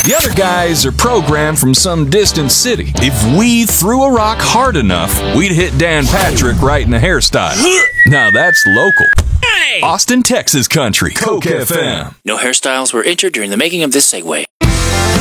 The other guys are programmed from some distant city. If we threw a rock hard enough, we'd hit Dan Patrick right in the hairstyle. Now that's local. Austin, Texas country. Coke FM. No hairstyles were injured during the making of this segue.